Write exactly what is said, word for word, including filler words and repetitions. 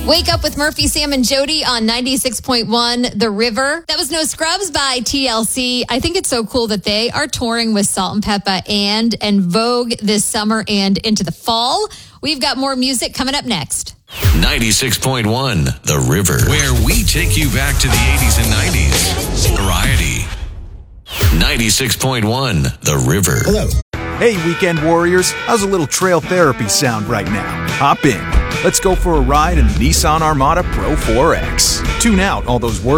Wake Up with Murphy, Sam, and Jody on ninety-six point one The River. That was No Scrubs by T L C. I think it's so cool that they are touring with Salt and Peppa and and Vogue this summer and into the fall. We've got more music coming up next. ninety-six point one The River, where we take you back to the eighties and nineties. Variety. ninety-six point one The River. Hello. Hey, weekend warriors. How's a little trail therapy sound right now? Hop in. Let's go for a ride in the Nissan Armada Pro four X. Tune out all those words.